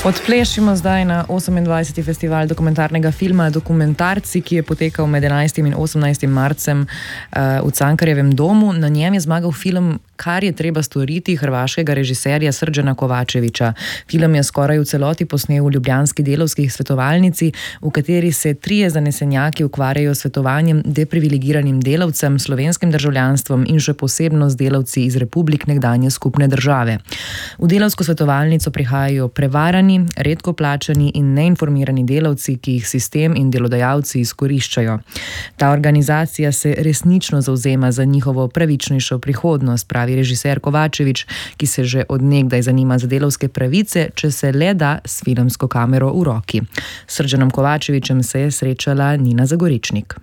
Odplešimo zdaj na 28. festival dokumentarnega filma Dokumentarci, ki je potekal med 11. in 18. marcem v Cankarjevem domu. Na njem je zmagal film Kar je treba storiti hrvaškega režiserja Srđana Kovačevića. Film je skoraj v celoti posnel v ljubljanski Delavski svetovalnici, v kateri se 3 zanesenjaki ukvarjajo s svetovanjem deprivilegiranim delavcem, slovenskim državljanstvom in še posebno z delavci iz republik nekdanje skupne države. V Delavsko svetovalnico prihajajo prevarani, redko plačani in neinformirani delavci, ki jih sistem in delodajalci izkoriščajo. Ta organizacija se resnično zavzema za njihovo pravičnejšo prihodnost, pravi režiser Kovačević, ki se že od nekdaj zanima za delavske pravice, če se le da s filmsko kamero v roki. S Srđanom Kovačevićem se je srečala Nina Zagoričnik.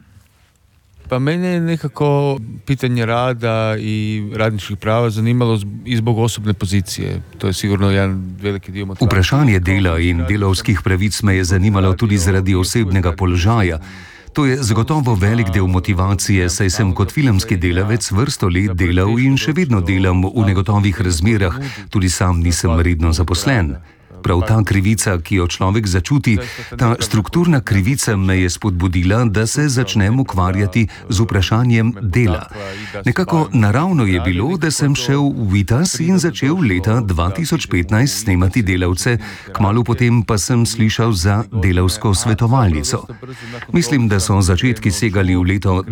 Pa mene je nekako pitanje rada i radničkih prava zanimalo i zbog osobne pozicije. To je sigurno jedan veliki dio motivacije. Vprašanje dela in delavskih pravic me je zanimalo tudi zaradi osebnega položaja. To je zagotovo velik del motivacije, saj sem kot filmski delavec vrsto let delal in še vedno delam v negotovih razmerah, tudi sam nisem redno zaposlen. Prav ta krivica, ki jo človek začuti, ta strukturna krivica me je spodbudila, da se začnem ukvarjati z vprašanjem dela. Nekako naravno je bilo, da sem šel v Vitas in začel leta 2015 snemati Delavce, kmalu potem pa sem slišal za Delavsko svetovalnico. Mislim, da so začetki segali v leto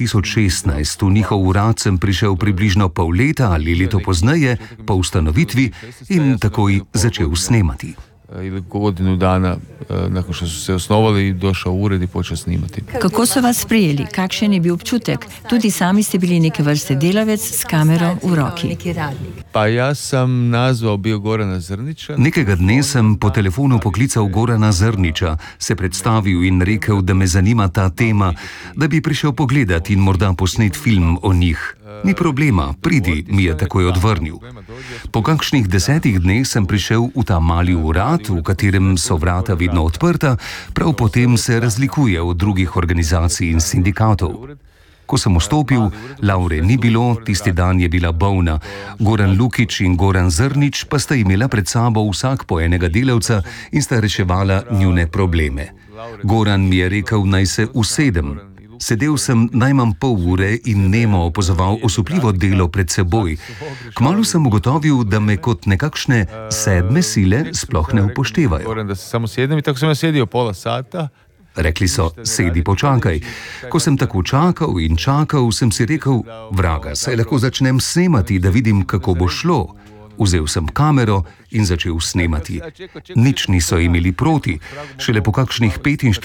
2016. V njihov urad sem prišel približno pol leta ali leto pozneje, po ustanovitvi, in takoj začel snemati. Ili godinu dana nakon što su se osnovali, došao u ured i počeo snimati. Kako so vas prijeli? Kakšen je bil občutek? Tudi sami ste bili neke vrste delavec s kamero v roki. Pa ja sam nazvao bio Gorana Zrnića. Nekega dne sem po telefonu poklical Gorana Zrnića, se predstavil in rekel, da me zanima ta tema, da bi prišel pogledat in morda posnet film o njih. Ni problema, pridi, mi je takoj odvrnil. Po kakšnih 10 dneh sem prišel v ta mali urad, v katerem so vrata vedno odprta, prav potem se razlikuje od drugih organizacij in sindikatov. Ko sem vstopil, Laure ni bilo, tisti dan je bila bolna. Goran Lukić in Goran Zrnić pa sta imela pred sabo vsak po enega delavca in sta reševala njune probleme. Goran mi je rekel, naj se usedem. Sedel sem najmanj pol ure in nemo opazoval osupljivo delo pred seboj. Kmalu sem ugotovil, da me kot nekakšne sedme sile sploh ne upoštevajo. Goran, da se samo sedem in tako sem ja sedio pola sata. Rekli so, sedi, počakaj. Ko sem tako čakal in čakal, sem si rekel, vraga, saj lahko začnem snemati, da vidim, kako bo šlo. Vzel sem kamero in začel snemati. Nič niso imeli proti. Šele po kakšnih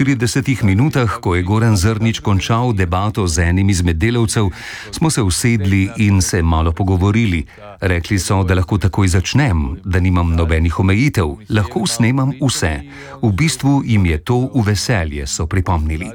45 minutah, ko je Goran Zrnić končal debato z enim izmed delavcev, smo se usedli in se malo pogovorili. Rekli so, da lahko takoj začnem, da nimam nobenih omejitev, lahko snemam vse. V bistvu jim je to v veselje, so pripomnili.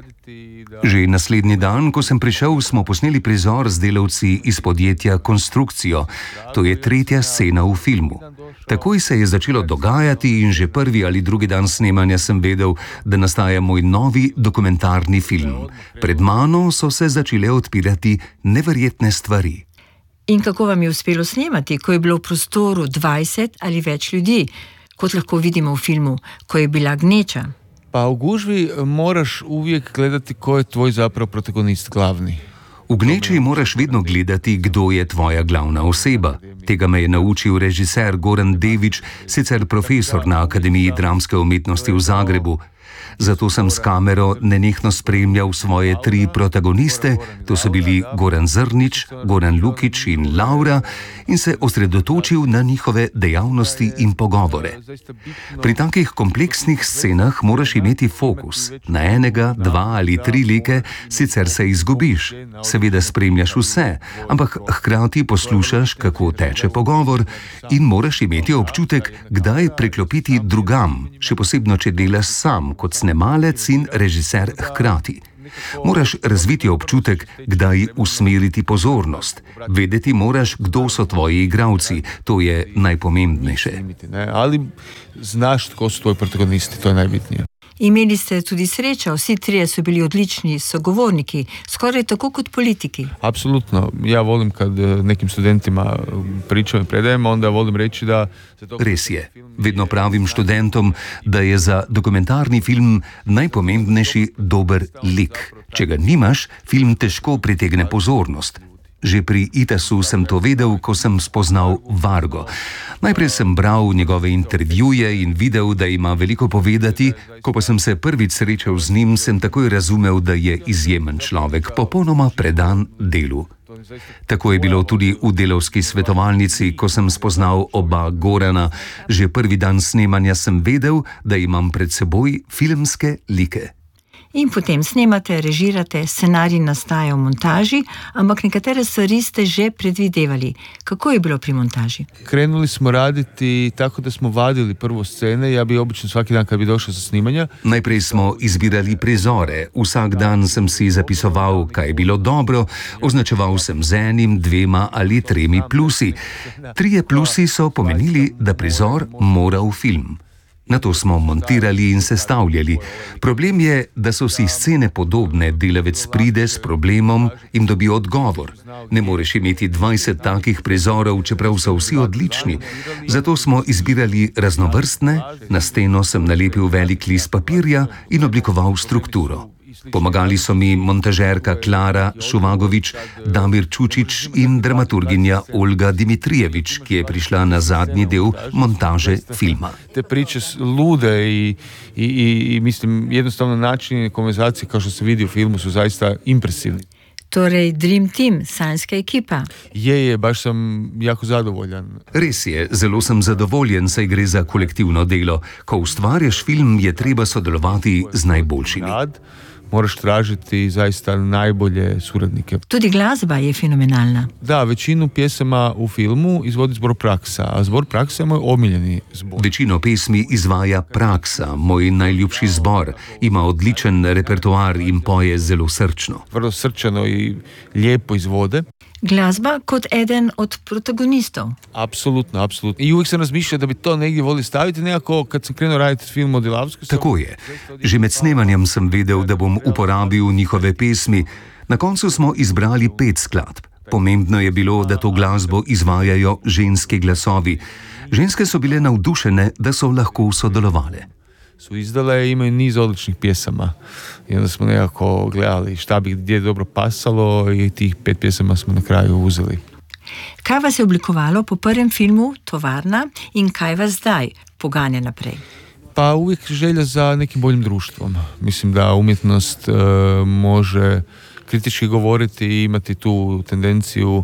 Že naslednji dan, ko sem prišel, smo posneli prizor z delavci iz podjetja Konstrukcijo. To je 3. scena v filmu. Takoj se je začelo dogajati in že prvi ali drugi dan snemanja sem vedel, da nastaja moj novi dokumentarni film. Pred mano so se začele odpirati neverjetne stvari. In kako vam je uspelo snemati, ko je bilo v prostoru 20 ali več ljudi, kot lahko vidimo v filmu, ko je bila gneča? Pa u gužvi moraš uvijek gledati ko je tvoj zapravo protagonist glavni. V gneči moraš vedno gledati, kdo je tvoja glavna oseba. Tega me je naučil režiser Goran Dević, sicer profesor na Akademiji dramske umetnosti v Zagrebu. Zato sem s kamero nenehno spremljal svoje 3 protagoniste, to so bili Goran Zrnić, Goran Lukić in Laura, in se osredotočil na njihove dejavnosti in pogovore. Pri takih kompleksnih scenah moraš imeti fokus. Na enega, 2 ali 3 like, sicer se izgubiš. Seveda spremljaš vse, ampak hkrati poslušaš, kako teče pogovor in moraš imeti občutek, kdaj preklopiti drugam, še posebno, če delaš sam, kot snemalec in režiser hkrati. Moraš razviti občutek, kdaj usmeriti pozornost. Vedeti moraš, kdo so tvoji igralci. To je najpomembnejše. Ali znaš, tko su tvoji protagonisti, to je najbitnije. Imeli ste tudi srečo, vsi trije so bili odlični sogovorniki, skoraj tako kot politiki. Apsolutno. Ja volim kad nekim studentima pričam i predajem, onda volim reći da... Res je. Vedno pravim študentom, da je za dokumentarni film najpomembnejši dober lik. Če ga nimaš, film težko pritegne pozornost. Že pri Itasu sem to vedel, ko sem spoznal Vargo. Najprej sem bral njegove intervjuje in videl, da ima veliko povedati, ko pa sem se prvič srečal z njim, sem takoj razumel, da je izjemen človek, popolnoma predan delu. Tako je bilo tudi v delavski svetovalnici, ko sem spoznal oba Gorana. Že prvi dan snemanja sem vedel, da imam pred seboj filmske like. In potem snemate, režirate, scenarij nastaja v montaži, ampak nekatere stvari ste že predvidevali. Kako je bilo pri montaži? Krenuli smo raditi tako da smo vadili prvo scene. Ja bi obično svaki dan kad bi došao sa snimanja. Najprej smo izbirali prizore. Vsak dan sem si zapisoval, kaj je bilo dobro, označeval sem z enim, 2 ali 3 plusi. 3 plusi so pomenili, da prizor mora v film. Nato smo montirali in sestavljali. Problem je, da so si scene podobne, delavec pride s problemom in dobi odgovor. Ne moreš imeti 20 takih prizorov, čeprav so vsi odlični. Zato smo izbirali raznovrstne, na steno sem nalepil velik list papirja in oblikoval strukturo. Pomagali so mi montažerka Klara Šuvagovič, Damir Čučić in dramaturginja Olga Dimitrijevič, ki je prišla na zadnji del montaže filma. Te priče lude i mislim jednostavno načini konverzacije kao što se vidi u filmu su zaista impresivni. Torej, Dream Team, sanjska ekipa. Baš sam jako zadovoljan. Res je, zelo sem zadovoljen, saj gre za kolektivno delo. Ko ustvarjaš film, je treba sodelovati z najboljšimi. Moraš tražiti zaista najbolje suradnike. Tudi glasba je fenomenalna. Da, većinu pjesama u filmu izvodi Zbor Praksa, a Zbor Praksa je moj omiljeni zbor. Večino pesmi izvaja Praksa, moj najljubši zbor. Ima odličen repertoar in poje zelo srčno. Vrlo srčano i lijepo izvode. Glasba kot eden od protagonistov. Apsolutno, apsolutno. I uvijek sam razmišljao da bi to negdje volio staviti, nekako kad sam krenuo raditi film o Dilavskoj. Tako je. Že med snemanjem sem vedel, da bom uporabil njihove pesmi. Na koncu smo izbrali 5 skladb. Pomembno je bilo, da to glasbo izvajajo ženski glasovi. Ženske so bile navdušene, da so lahko sodelovale. Su izdale i imaju niz odličnih pjesama. I onda smo nekako gledali šta bi gdje dobro pasalo i tih 5 pjesama smo na kraju uzeli. Kaj vas je oblikovalo po prvem filmu Tovarna in kaj vas zdaj poganja naprej? Pa uvijek želja za nekim boljim društvom. Mislim da umjetnost može kritički govoriti i imati tu tendenciju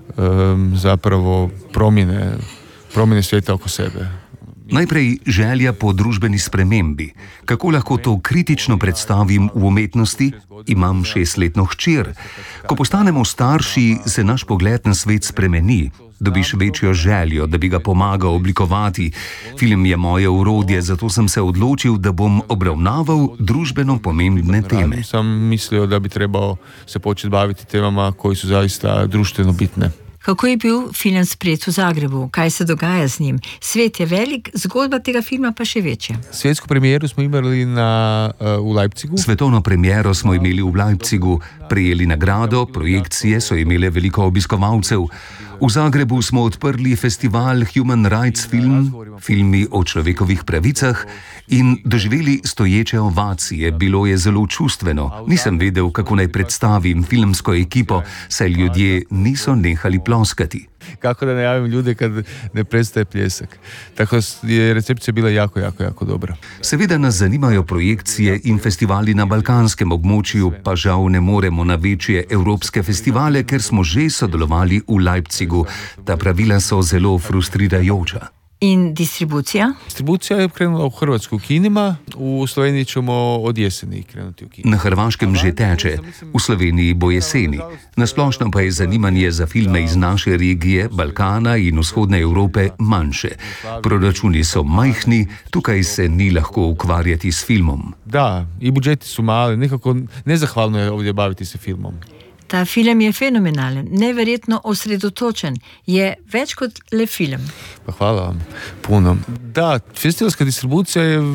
zapravo promjene svijeta oko sebe. Najprej želja po družbeni spremembi. Kako lahko to kritično predstavim v umetnosti? Imam 6-letno hčer. Ko postanemo starši, se naš pogled na svet spremeni. Dobiš večjo željo, da bi ga pomagal oblikovati. Film je moje orodje, zato sem se odločil, da bom obravnaval družbeno pomembne teme. Sam mislio da bi trebao se početi baviti temama koji su zaista društveno bitne. Kako je bil film sprejet v Zagrebu? Kaj se dogaja z njim? Svet je velik, zgodba tega filma pa še večja. Svjetsku premijeru smo imeli u Leipzigu. Svetovno premiero smo imeli v Leipzigu, prejeli nagrado, projekcije so imele veliko obiskovalcev. V Zagrebu smo odprli festival Human Rights Film, filmi o človekovih pravicah, in doživeli stoječe ovacije. Bilo je zelo čustveno. Nisem vedel, kako naj predstavim filmsko ekipo, saj ljudje niso nehali ploskati. Kako da najavim ljude kad ne prestaje pljesak. Tako je recepcija bila jako dobra. Seveda nas zanimajo projekcije in festivali na balkanskem območju, pa žal ne moremo na večje evropske festivale, ker smo že sodelovali v Leipzigu. Ta pravila so zelo frustrirajoča. In distribucija? Distribucija je krenula u Hrvatsku kinima, u Sloveniji ćemo od jeseni krenuti u kino. Na Hrvaškem že teče, v Sloveniji bo jeseni. Nasplošno pa je zanimanje za filme iz naše regije, Balkana in vzhodne Evrope manjše. Proračuni so majhni, tukaj se ni lahko ukvarjati s filmom. Da, i budžeti su mali, nekako nezahvalno je ovdje baviti se filmom. Ta film je fenomenalen, neverjetno osredotočen, je več kot le film. Pa hvala vam puno. Da, festivalska distribucija je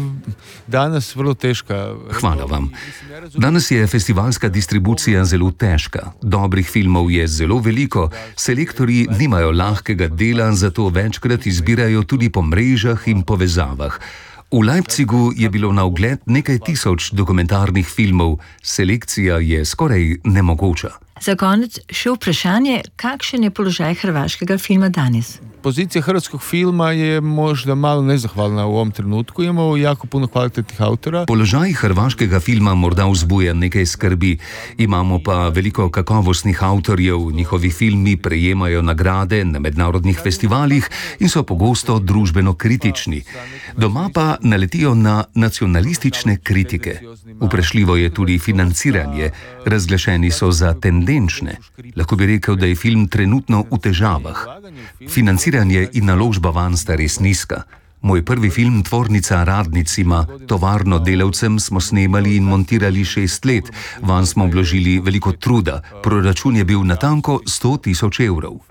danes vrlo težka. Hvala vam. Danes je festivalska distribucija zelo težka. Dobrih filmov je zelo veliko, selektorji nimajo lahkega dela, zato večkrat izbirajo tudi po mrežah in povezavah. V Leipzigu je bilo na ogled nekaj tisoč dokumentarnih filmov, selekcija je skoraj nemogoča. Za konec še vprašanje, kakšen je položaj hrvaškega filma danes? Pozicija hrvatskog filma je možda malo nezahvalna u ovom trenutku. Imamo jako puno kvalitetnih autora. Položaj hrvaškega filma morda vzbuja nekaj skrbi. Imamo pa veliko kakovostnih avtorjev, njihovi filmi prejemajo nagrade na mednarodnih festivalih in so pogosto družbeno kritični. Doma pa naletijo na nacionalistične kritike. Vprašljivo je tudi financiranje. Razglašeni so za tendenčne. Lahko bi rekel, da je film trenutno v težavah. Financiranje in naložba vanj sta res nizka. Moj prvi film Tvornica Radnic ima tovarno delavcem smo snemali in montirali 6 let. Vanj smo vložili veliko truda. Proračun je bil natanko 100 000 evrov.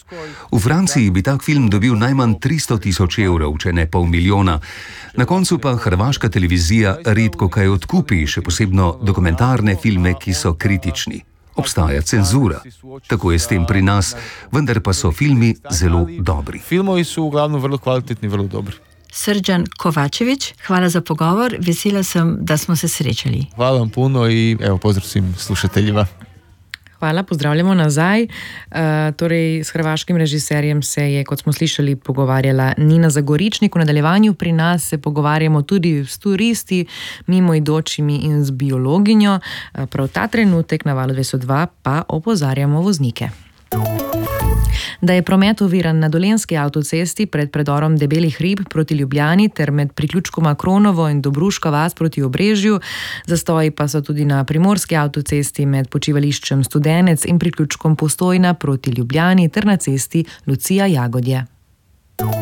V Franciji bi tak film dobil najmanj 300 000 evrov, če ne $500 000. Na koncu pa hrvaška televizija redko kaj odkupi, še posebno dokumentarne filme, ki so kritični. Obstaja cenzura. Tako je s tem pri nas, vendar pa so filmi zelo dobri. Filmovi su uglavnom vrlo kvalitetni, vrlo dobri. Srđan Kovačević, hvala za pogovor, vesela sem, da smo se srečali. Hvala vam puno i evo pozdrav svim slušateljima. Hvala, pozdravljamo nazaj. Torej, s hrvaškim režiserjem se je, kot smo slišali, pogovarjala Nina Zagoričnik. V nadaljevanju pri nas se pogovarjamo tudi s turisti, mimoidočimi in z biologinjo. Prav ta trenutek na Valu 202 pa opozarjamo voznike. Da je promet oviran na Dolenjski avtocesti pred predorom Debelih Hrib proti Ljubljani ter med priključkoma Kronovo in Dobruška vas proti Obrežju, zastoji pa so tudi na Primorski avtocesti med počivališčem Studenec in priključkom Postojna proti Ljubljani ter na cesti Lucija Jagodje.